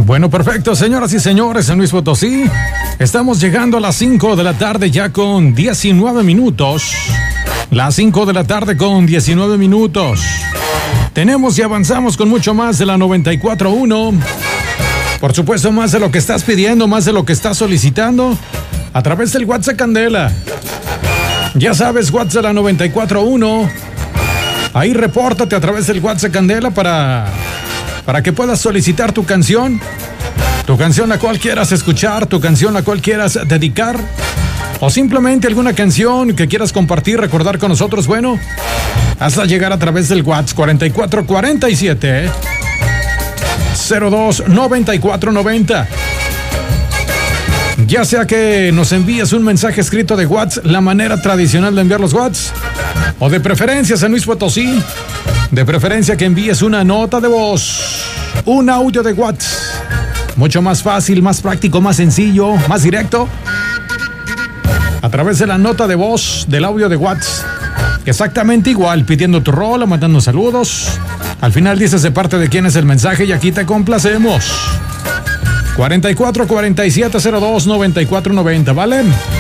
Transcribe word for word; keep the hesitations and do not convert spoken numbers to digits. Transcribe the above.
Bueno, perfecto, señoras y señores, San Luis Potosí. Estamos llegando a las cinco de la tarde ya con diecinueve minutos. Las cinco de la tarde con diecinueve minutos. Tenemos y avanzamos con mucho más de la noventa y cuatro punto uno. Por supuesto, más de lo que estás pidiendo, más de lo que estás solicitando a través del WhatsApp Candela. Ya sabes, WhatsApp de la noventa y cuatro punto uno. Ahí repórtate a través del WhatsApp Candela para, para que puedas solicitar tu canción. Tu canción la cual quieras escuchar, tu canción la cual quieras dedicar. O simplemente alguna canción que quieras compartir, recordar con nosotros. Bueno, hazla llegar a través del WhatsApp cuarenta y cuatro cuarenta y siete cero dos noventa y cuatro noventa. Ya sea que nos envíes un mensaje escrito de WhatsApp, la manera tradicional de enviar los WhatsApp, o de preferencia San Luis Potosí, de preferencia que envíes una nota de voz, un audio de WhatsApp. Mucho más fácil, más práctico, más sencillo, más directo. A través de la nota de voz, del audio de WhatsApp. Exactamente igual, pidiendo tu rola, mandando saludos. Al final dices de parte de quién es el mensaje y aquí te complacemos. cuarenta y cuatro cuarenta y siete cero dos noventa y cuatro noventa, ¿vale?